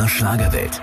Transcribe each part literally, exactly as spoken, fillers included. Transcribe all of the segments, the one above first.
Mr. Schlagerwelt.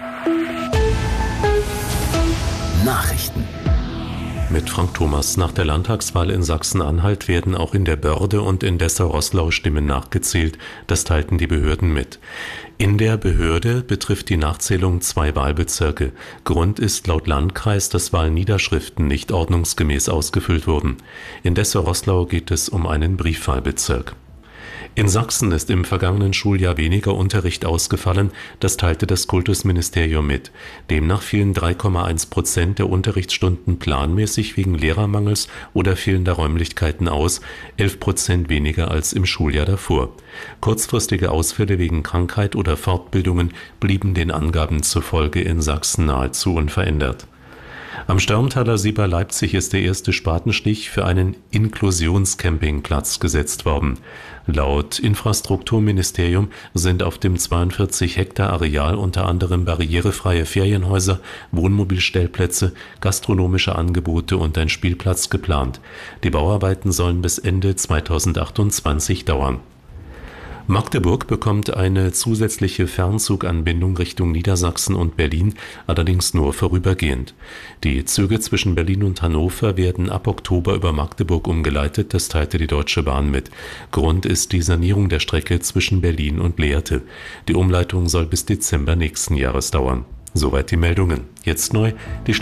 Nachrichten. Mit Frank Thomas. Nach der Landtagswahl in Sachsen-Anhalt werden auch in der Börde und in Dessau-Roßlau Stimmen nachgezählt. Das teilten die Behörden mit. In der Behörde betrifft die Nachzählung zwei Wahlbezirke. Grund ist laut Landkreis, dass Wahlniederschriften nicht ordnungsgemäß ausgefüllt wurden. In Dessau-Roßlau geht es um einen Briefwahlbezirk. In Sachsen ist im vergangenen Schuljahr weniger Unterricht ausgefallen, das teilte das Kultusministerium mit. Demnach fielen drei Komma eins Prozent der Unterrichtsstunden planmäßig wegen Lehrermangels oder fehlender Räumlichkeiten aus, elf Prozent weniger als im Schuljahr davor. Kurzfristige Ausfälle wegen Krankheit oder Fortbildungen blieben den Angaben zufolge in Sachsen nahezu unverändert. Am Störmtaler See bei Leipzig ist der erste Spatenstich für einen Inklusionscampingplatz gesetzt worden. Laut Infrastrukturministerium sind auf dem zweiundvierzig Hektar Areal unter anderem barrierefreie Ferienhäuser, Wohnmobilstellplätze, gastronomische Angebote und ein Spielplatz geplant. Die Bauarbeiten sollen bis Ende zweitausendachtundzwanzig dauern. Magdeburg bekommt eine zusätzliche Fernzuganbindung Richtung Niedersachsen und Berlin, allerdings nur vorübergehend. Die Züge zwischen Berlin und Hannover werden ab Oktober über Magdeburg umgeleitet, das teilte die Deutsche Bahn mit. Grund ist die Sanierung der Strecke zwischen Berlin und Lehrte. Die Umleitung soll bis Dezember nächsten Jahres dauern. Soweit die Meldungen. Jetzt neu die